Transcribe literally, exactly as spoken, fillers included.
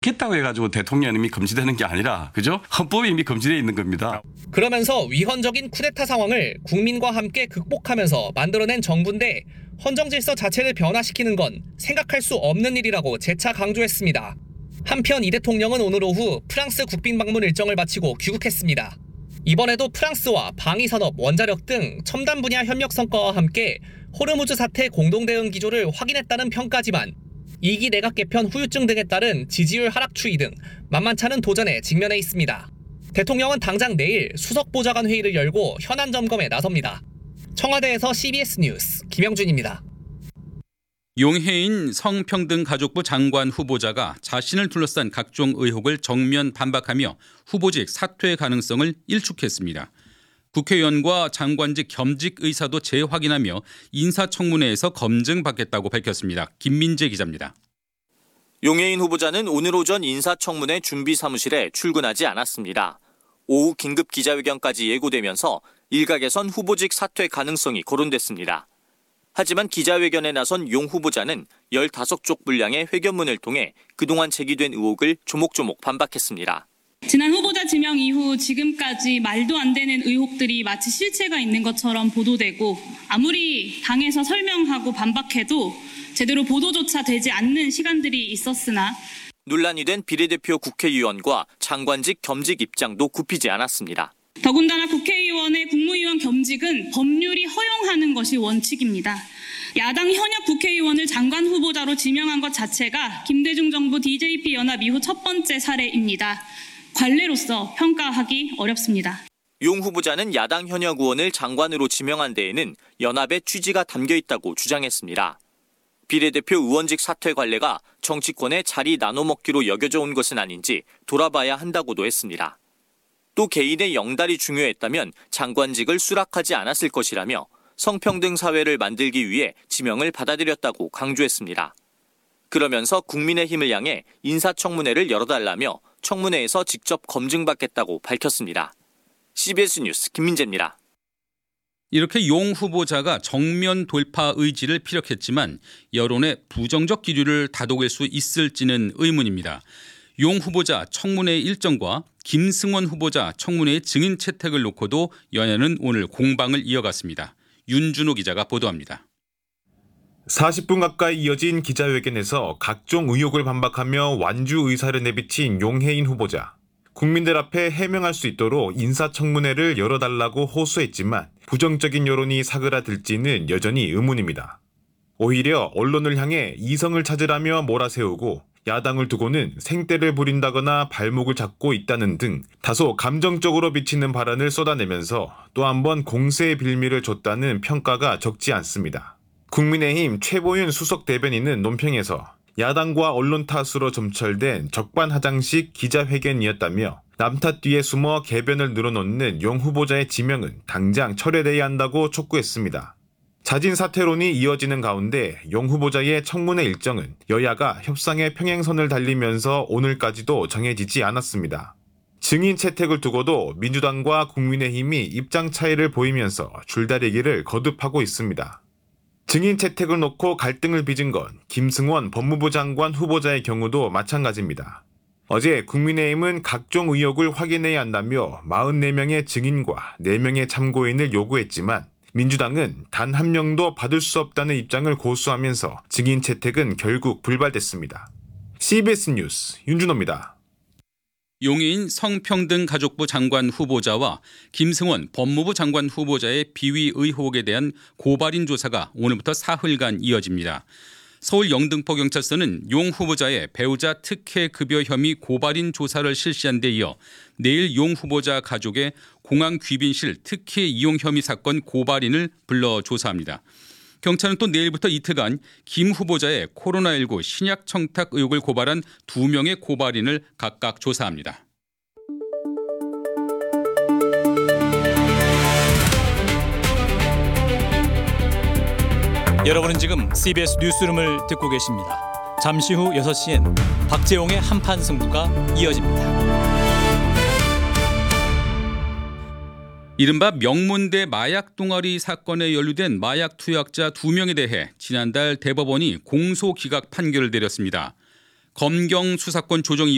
시켰다고 해가지고 대통령 이미 금지되는 게 아니라 그죠? 헌법에 이미 금지되어 있는 겁니다. 그러면서 위헌적인 쿠데타 상황을 국민과 함께 극복하면서 만들어낸 정부인데 헌정 질서 자체를 변화시키는 건 생각할 수 없는 일이라고 재차 강조했습니다. 한편 이 대통령은 오늘 오후 프랑스 국빈 방문 일정을 마치고 귀국했습니다. 이번에도 프랑스와 방위산업, 원자력 등 첨단 분야 협력 성과와 함께 호르무즈 사태 공동대응 기조를 확인했다는 평가지만 이 기 내각 개편 후유증 등에 따른 지지율 하락 추이 등 만만찮은 도전에 직면해 있습니다. 대통령은 당장 내일 수석보좌관 회의를 열고 현안 점검에 나섭니다. 청와대에서 씨비에스 뉴스 김영준입니다. 용해인 성평등가족부 장관 후보자가 자신을 둘러싼 각종 의혹을 정면 반박하며 후보직 사퇴 가능성을 일축했습니다. 국회의원과 장관직 겸직 의사도 재확인하며 인사청문회에서 검증받겠다고 밝혔습니다. 김민재 기자입니다. 용해인 후보자는 오늘 오전 인사청문회 준비사무실에 출근하지 않았습니다. 오후 긴급 기자회견까지 예고되면서 일각에선 후보직 사퇴 가능성이 거론됐습니다. 하지만 기자회견에 나선 용 후보자는 열다섯 쪽 분량의 회견문을 통해 그동안 제기된 의혹을 조목조목 반박했습니다. 지난 후보자 지명 이후 지금까지 말도 안 되는 의혹들이 마치 실체가 있는 것처럼 보도되고 아무리 당에서 설명하고 반박해도 제대로 보도조차 되지 않는 시간들이 있었으나 논란이 된 비례대표 국회의원과 장관직 겸직 입장도 굽히지 않았습니다. 더군다나 국회의원의 국무위원 겸직은 법률이 허용하는 것이 원칙입니다. 야당 현역 국회의원을 장관 후보자로 지명한 것 자체가 김대중 정부 디제이피 연합 이후 첫 번째 사례입니다. 관례로서 평가하기 어렵습니다. 용 후보자는 야당 현역 의원을 장관으로 지명한 데에는 연합의 취지가 담겨 있다고 주장했습니다. 비례대표 의원직 사퇴 관례가 정치권의 자리 나눠먹기로 여겨져 온 것은 아닌지 돌아봐야 한다고도 했습니다. 또 개인의 영달이 중요했다면 장관직을 수락하지 않았을 것이라며 성평등 사회를 만들기 위해 지명을 받아들였다고 강조했습니다. 그러면서 국민의힘을 향해 인사청문회를 열어달라며 청문회에서 직접 검증받겠다고 밝혔습니다. 씨비에스 뉴스 김민재입니다. 이렇게 용 후보자가 정면 돌파 의지를 피력했지만 여론의 부정적 기류를 다독일 수 있을지는 의문입니다. 용 후보자 청문회 일정과 김승원 후보자 청문회의 증인 채택을 놓고도 여야는 오늘 공방을 이어갔습니다. 윤준호 기자가 보도합니다. 사십 분 가까이 이어진 기자회견에서 각종 의혹을 반박하며 완주 의사를 내비친 용해인 후보자. 국민들 앞에 해명할 수 있도록 인사청문회를 열어달라고 호소했지만 부정적인 여론이 사그라들지는 여전히 의문입니다. 오히려 언론을 향해 이성을 찾으라며 몰아세우고 야당을 두고는 생떼를 부린다거나 발목을 잡고 있다는 등 다소 감정적으로 비치는 발언을 쏟아내면서 또 한 번 공세의 빌미를 줬다는 평가가 적지 않습니다. 국민의힘 최보윤 수석 대변인은 논평에서 야당과 언론 탓으로 점철된 적반하장식 기자회견이었다며 남탓 뒤에 숨어 개변을 늘어놓는 용 후보자의 지명은 당장 철회돼야 한다고 촉구했습니다. 자진 사퇴론이 이어지는 가운데 용 후보자의 청문회 일정은 여야가 협상의 평행선을 달리면서 오늘까지도 정해지지 않았습니다. 증인 채택을 두고도 민주당과 국민의힘이 입장 차이를 보이면서 줄다리기를 거듭하고 있습니다. 증인 채택을 놓고 갈등을 빚은 건 김승원 법무부 장관 후보자의 경우도 마찬가지입니다. 어제 국민의힘은 각종 의혹을 확인해야 한다며 사십사 명의 증인과 네 명의 참고인을 요구했지만 민주당은 단 한 명도 받을 수 없다는 입장을 고수하면서 증인 채택은 결국 불발됐습니다. 씨비에스 뉴스 윤준호입니다. 용해인 성평등가족부 장관 후보자와 김승원 법무부 장관 후보자의 비위 의혹에 대한 고발인 조사가 오늘부터 사흘간 이어집니다. 서울 영등포경찰서는 용 후보자의 배우자 특혜 급여 혐의 고발인 조사를 실시한 데 이어 내일 용 후보자 가족의 공항 귀빈실 특혜 이용 혐의 사건 고발인을 불러 조사합니다. 경찰은 또 내일부터 이틀간 김 후보자의 코로나십구 신약 청탁 의혹을 고발한 두 명의 고발인을 각각 조사합니다. 여러분은 지금 씨비에스 뉴스룸을 듣고 계십니다. 잠시 후 여섯 시엔 박재홍의 한판 승부가 이어집니다. 이른바 명문대 마약 동아리 사건에 연루된 마약 투약자 두 명에 대해 지난달 대법원이 공소기각 판결을 내렸습니다. 검경 수사권 조정